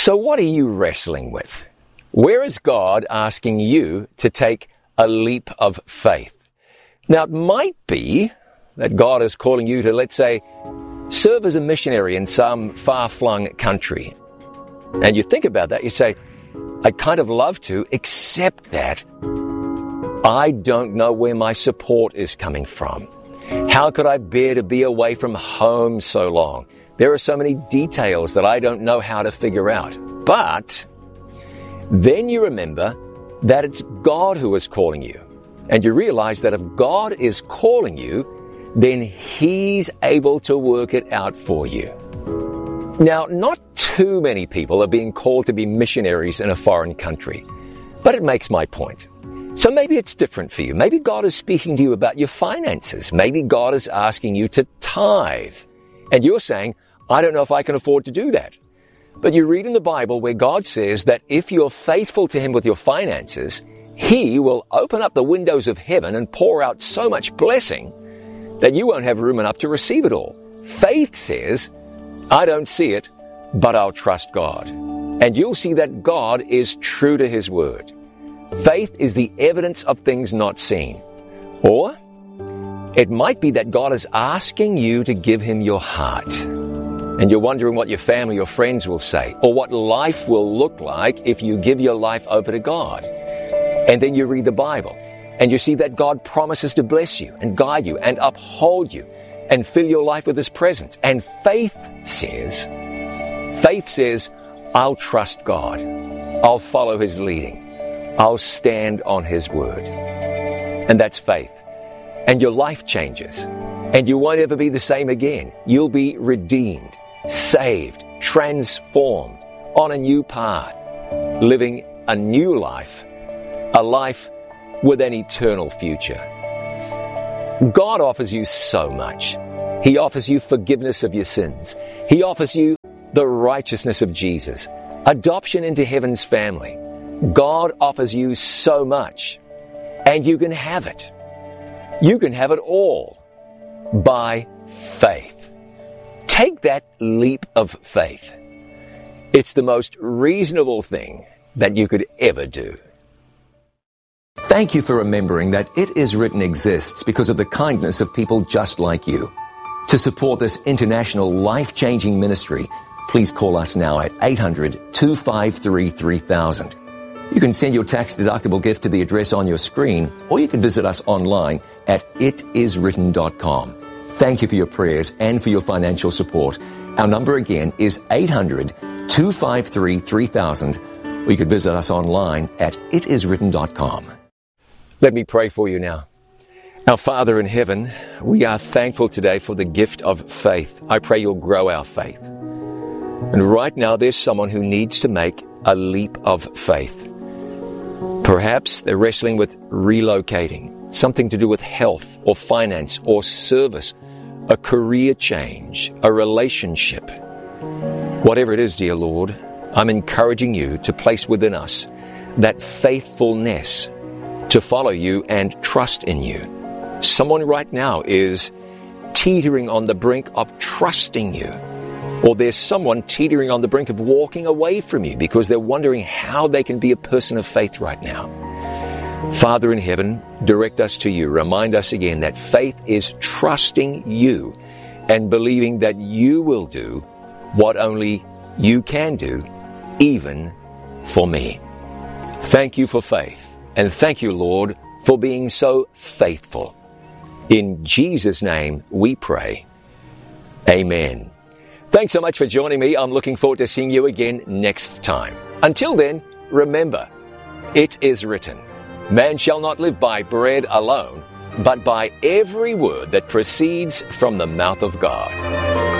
So what are you wrestling with? Where is God asking you to take a leap of faith? Now, it might be that God is calling you to, let's say, serve as a missionary in some far-flung country. And you think about that, you say, I'd kind of love to, except that I don't know where my support is coming from. How could I bear to be away from home so long? There are so many details that I don't know how to figure out. But then you remember that it's God who is calling you. And you realize that if God is calling you, then He's able to work it out for you. Now, not too many people are being called to be missionaries in a foreign country, but it makes my point. So maybe it's different for you. Maybe God is speaking to you about your finances. Maybe God is asking you to tithe. And you're saying, I don't know if I can afford to do that. But you read in the Bible where God says that if you're faithful to Him with your finances, He will open up the windows of heaven and pour out so much blessing that you won't have room enough to receive it all. Faith says, I don't see it, but I'll trust God. And you'll see that God is true to His word. Faith is the evidence of things not seen. Or it might be that God is asking you to give Him your heart. And you're wondering what your family or friends will say, or what life will look like if you give your life over to God. And then you read the Bible, and you see that God promises to bless you and guide you and uphold you and fill your life with His presence. And faith says, I'll trust God. I'll follow His leading. I'll stand on His word. And that's faith. And your life changes. And you won't ever be the same again. You'll be redeemed, saved, transformed, on a new path, living a new life, a life with an eternal future. God offers you so much. He offers you forgiveness of your sins. He offers you the righteousness of Jesus, adoption into heaven's family. God offers you so much, and you can have it. You can have it all by faith. Take that leap of faith. It's the most reasonable thing that you could ever do. Thank you for remembering that It Is Written exists because of the kindness of people just like you. To support this international life-changing ministry, please call us now at 800-253-3000. You can send your tax-deductible gift to the address on your screen, or you can visit us online at itiswritten.com. Thank you for your prayers and for your financial support. Our number again is 800-253-3000, or you can visit us online at itiswritten.com. Let me pray for you now. Our Father in heaven, we are thankful today for the gift of faith. I pray you'll grow our faith. And right now there's someone who needs to make a leap of faith. Perhaps they're wrestling with relocating, something to do with health or finance or service, a career change, a relationship. Whatever it is, dear Lord, I'm encouraging you to place within us that faithfulness to follow you and trust in you. Someone right now is teetering on the brink of trusting you. Or there's someone teetering on the brink of walking away from you because they're wondering how they can be a person of faith right now. Father in heaven, direct us to you. Remind us again that faith is trusting you and believing that you will do what only you can do, even for me. Thank you for faith, and thank you, Lord, for being so faithful. In Jesus' name we pray. Amen. Thanks so much for joining me. I'm looking forward to seeing you again next time. Until then, remember, it is written, man shall not live by bread alone, but by every word that proceeds from the mouth of God.